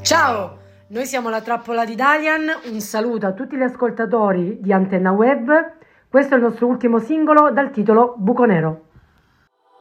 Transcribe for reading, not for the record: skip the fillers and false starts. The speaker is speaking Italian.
Ciao, noi siamo la Trappola di Dalian, un saluto a tutti gli ascoltatori di Antenna Web. Questo è il nostro ultimo singolo dal titolo Buco Nero.